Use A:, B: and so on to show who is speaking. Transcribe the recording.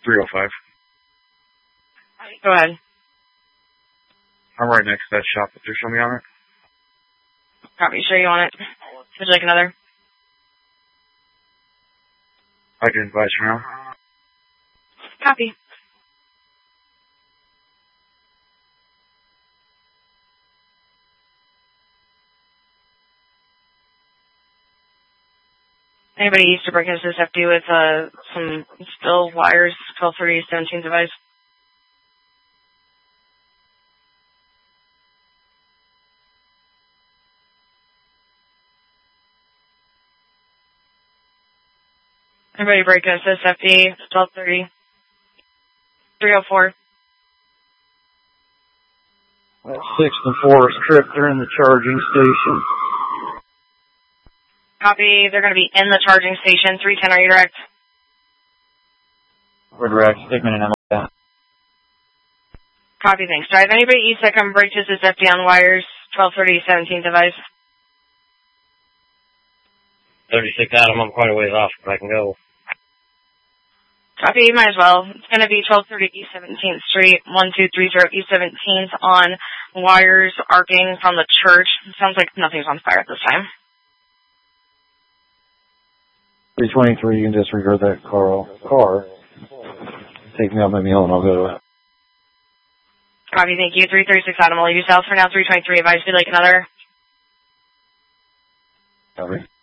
A: 305.
B: Go ahead.
A: I'm right next to that shop. If you show me on it.
B: Copy. Sure you want it? Would you like another?
A: I can advise for now.
B: Copy. Anybody used to break into this FD with some spill wires, 1230, 17 device? Anybody break into this FD, 1230, 304?
C: 6th and 4th trip, they're in the charging station.
B: Copy, they're going to be in the charging station, 310, are you direct?
C: We're direct, Stickman and Emma.
B: Copy, thanks. Drive. Anybody east that can break this FD on wires, 1230, 17 device?
D: 36 Adam, I'm quite a ways off, but I can go.
B: Copy, you might as well. It's going to be 1230 East 17th Street, 1230 East 17th on wires arcing from the church. It sounds like nothing's on fire at this time.
C: 323, you can disregard that car. Take me out my meal and I'll go to it.
B: Copy, thank you. 336 Adam, I'll leave you south for now. 323, advise if you'd like another.
C: Copy.